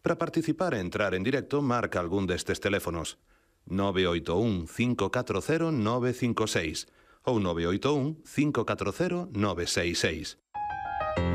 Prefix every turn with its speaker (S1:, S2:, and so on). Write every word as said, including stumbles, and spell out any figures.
S1: Para participar e entrar en directo, marca algún destes teléfonos: nove oito un, cinco catro cero, nove cinco seis ou nove oito un, cinco catro cero, nove seis seis.